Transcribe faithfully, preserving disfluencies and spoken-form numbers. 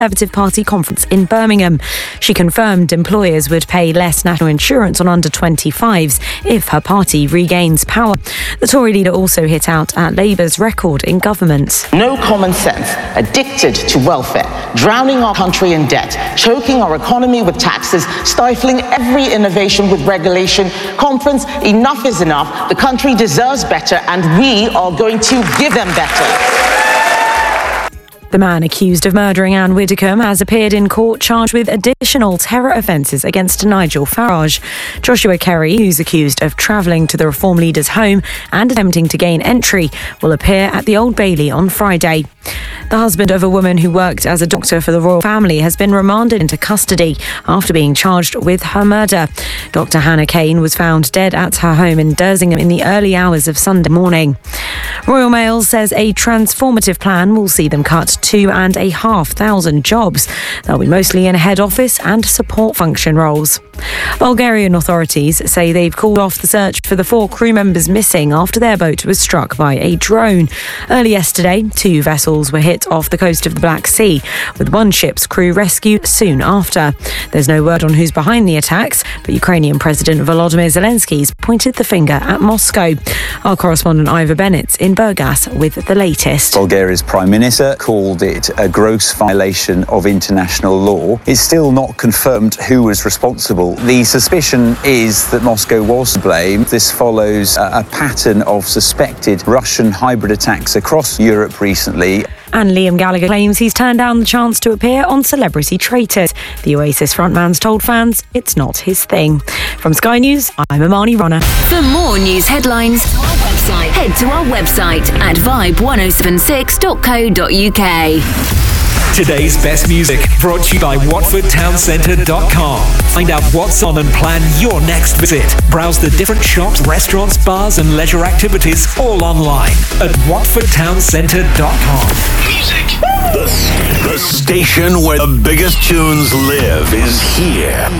Conservative Party conference in Birmingham. She confirmed employers would pay less national insurance on under twenty-fives if her party regains power. The Tory leader also hit out at Labour's record in government. No common sense, addicted to welfare, drowning our country in debt, choking our economy with taxes, stifling every innovation with regulation. Conference, enough is enough. The country deserves better, and we are going to give them better. The man accused of murdering Anne Widdecombe has appeared in court charged with additional terror offences against Nigel Farage. Joshua Kerry, who's accused of travelling to the Reform leader's home and attempting to gain entry, will appear at the Old Bailey on Friday. The husband of a woman who worked as a doctor for the royal family has been remanded into custody after being charged with her murder. Doctor Hannah Kane was found dead at her home in Dersingham in the early hours of Sunday morning. Royal Mail says a transformative plan will see them cut two and a half thousand jobs. They'll be mostly in head office and support function roles. Bulgarian authorities say they've called off the search for the four crew members missing after their boat was struck by a drone. Early yesterday, two vessels were hit off the coast of the Black Sea, with one ship's crew rescued soon after. There's no word on who's behind the attacks, but Ukrainian President Volodymyr Zelensky's pointed the finger at Moscow. Our correspondent Ivor Bennett's in Burgas with the latest. Bulgaria's Prime Minister called it a gross violation of international law. It's still not confirmed who was responsible. The suspicion is that Moscow was to blame. This follows a, a pattern of suspected Russian hybrid attacks across Europe recently. And Liam Gallagher claims he's turned down the chance to appear on Celebrity Traitors. The Oasis frontman's told fans it's not his thing. From Sky News, I'm Imani Rana. For more news headlines, head to our website at vibe ten seventy-six dot co dot uk. Today's best music brought to you by watford town centre dot com. Find out what's on and plan your next visit. Browse the different shops, restaurants, bars and leisure activities all online at watford town centre dot com. Music. The, the station where the biggest tunes live is here.